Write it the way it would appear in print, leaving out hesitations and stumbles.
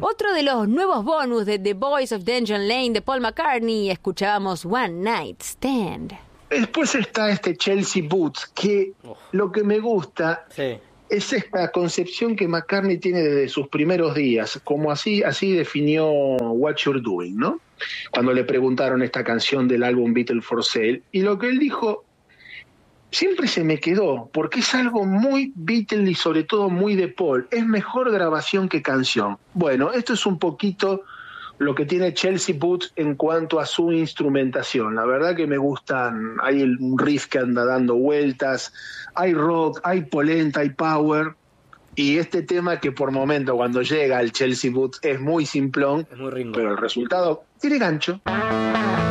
Otro de los nuevos bonus de The Boys of Dungeon Lane de Paul McCartney, escuchábamos One Night Stand. Después está este Chelsea Boots, que lo que me gusta es esta concepción que McCartney tiene desde sus primeros días, como así definió What You're Doing, ¿no? Cuando le preguntaron esta canción del álbum Beatles for Sale, y lo que él dijo siempre se me quedó, porque es algo muy Beatles y sobre todo muy de Paul, es mejor grabación que canción. Bueno, esto es un poquito lo que tiene Chelsea Boots en cuanto a su instrumentación. La verdad que me gustan, hay un riff que anda dando vueltas, hay rock, hay polenta, hay power, y este tema que por momento cuando llega al Chelsea Boots es muy simplón, es muy ritmo, pero el resultado tiene gancho.